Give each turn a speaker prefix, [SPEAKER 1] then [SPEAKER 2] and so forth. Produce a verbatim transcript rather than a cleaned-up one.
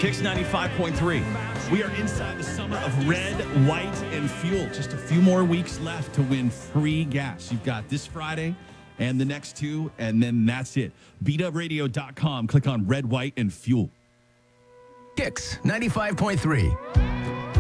[SPEAKER 1] Kicks ninety-five point three. We are inside the summer of red, white, and fuel. Just a few more weeks left to win free gas. You've got this Friday and the next two, and then that's it. beat up radio dot com. Click on red, white, and fuel.
[SPEAKER 2] Kicks ninety-five point three.